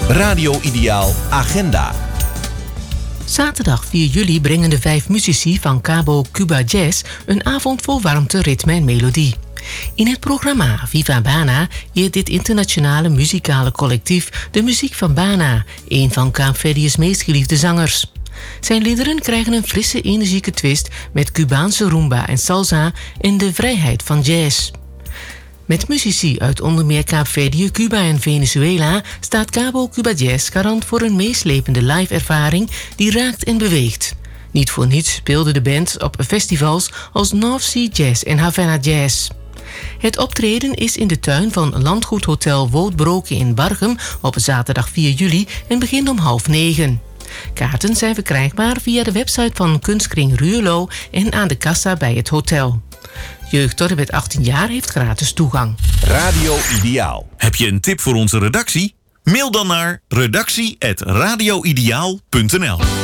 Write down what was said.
Radio Ideaal Agenda. Zaterdag 4 juli brengen de 5 muzici van Cabo Cuba Jazz een avond vol warmte, ritme en melodie. In het programma Viva Bana eert dit internationale muzikale collectief de muziek van Bana, een van Kaapverdië's meest geliefde zangers. Zijn liederen krijgen een frisse, energieke twist met Cubaanse rumba en salsa en de vrijheid van jazz. Met muzici uit onder meer Kaapverdië, Cuba en Venezuela staat Cabo Cuba Jazz garant voor een meeslepende live-ervaring die raakt en beweegt. Niet voor niets speelde de band op festivals als North Sea Jazz en Havana Jazz. Het optreden is in de tuin van Landgoed Hotel Woudbroke in Barchem op zaterdag 4 juli en begint om 20:30. Kaarten zijn verkrijgbaar via de website van Kunstkring Ruurlo en aan de kassa bij het hotel. Jeugd tot en met 18 jaar heeft gratis toegang. Radio Ideaal. Heb je een tip voor onze redactie? Mail dan naar redactie@radioideaal.nl.